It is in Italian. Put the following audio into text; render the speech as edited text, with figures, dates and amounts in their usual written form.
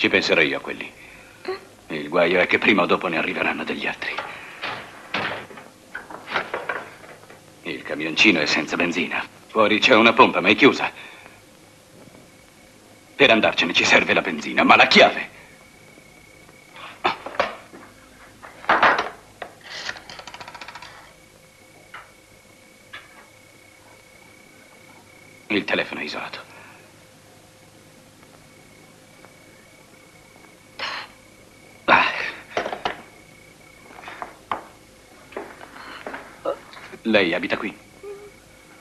Ci penserò io a quelli. Il guaio è che prima o dopo ne arriveranno degli altri. Il camioncino è senza benzina. Fuori c'è una pompa, ma è chiusa. Per andarcene ci serve la benzina, ma la chiave. Il telefono è isolato. Lei abita qui?